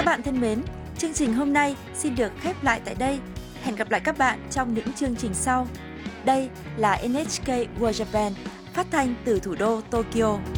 bạn thân mến, chương trình hôm nay xin được khép lại tại đây. Hẹn gặp lại các bạn trong những chương trình sau. Đây là NHK World Japan, phát thanh từ thủ đô Tokyo.